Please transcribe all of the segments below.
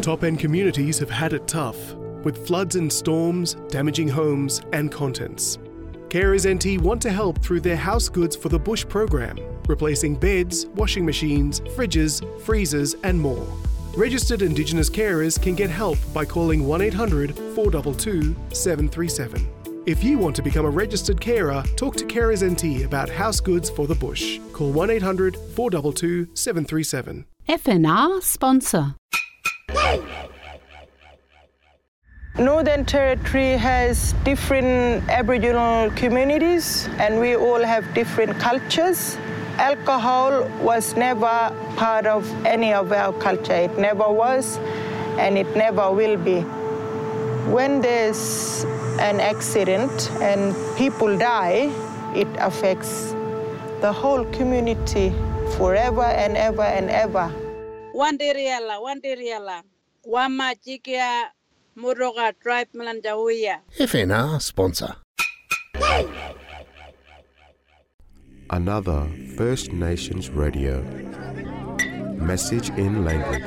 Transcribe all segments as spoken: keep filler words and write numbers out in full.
top-end communities have had it tough, with floods and storms damaging homes and contents. Carers N T want to help through their House Goods for the Bush program, replacing beds, washing machines, fridges, freezers and more. Registered Indigenous carers can get help by calling one eight hundred four two two seven three seven. If you want to become a registered carer, talk to Carers N T about House Goods for the Bush. Call one eight hundred four two two seven three seven. F N R sponsor. Northern Territory has different Aboriginal communities and we all have different cultures. Alcohol was never part of any of our culture. It never was and it never will be. When there's an accident and people die, it affects the whole community forever and ever and ever. Wandiriala, Wandiriala, Wamajikia Muroga Tribe Melanjawia. F N R sponsor. Another First Nations radio. Message in language.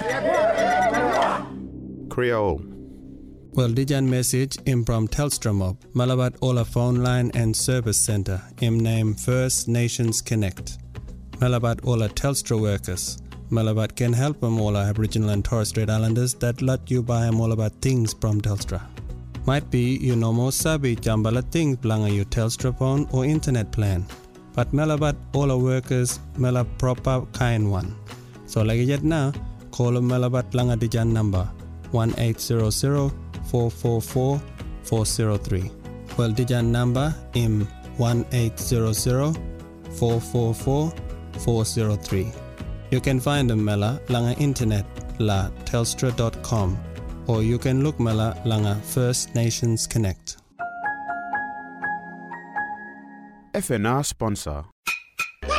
Creole. Well, dijan message im from Telstra Mob, Malabat Ola phone line and service center, im name First Nations Connect. Malabat Ola Telstra workers. Malabat can help them all Aboriginal and Torres Strait Islanders that let you buy them all about things from Telstra. Might be you no more sabi jambala things belong on your Telstra phone or internet plan. But Malabat all workers Mela proper kind one. So like yet now, call them Malabat langa dijan number one eight hundred four four four four zero three. Well dijan number im one eight hundred four four four four zero three. You can find them Mela langa internet la telstra dot com or you can look Mela langa First Nations Connect. F N R sponsor.